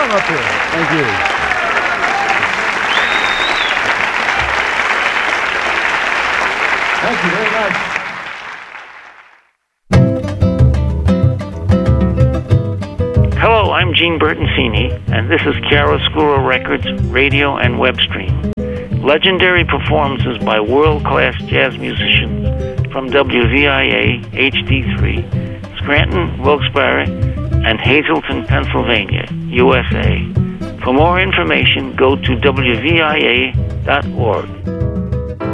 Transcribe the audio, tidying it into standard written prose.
Come up here. Thank you. Thank you very much. Hello, I'm Gene Bertoncini, and this is Chiaroscuro Records radio and web stream. Legendary performances by world-class jazz musicians from WVIA HD3, Scranton, Wilkes-Barre, and Hazleton, Pennsylvania, USA. For more information, go to WVIA.org.